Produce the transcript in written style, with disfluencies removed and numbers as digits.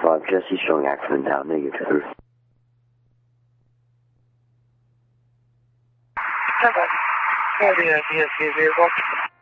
5, Jesse showing accident down, negative. 7. Call the DSP vehicle.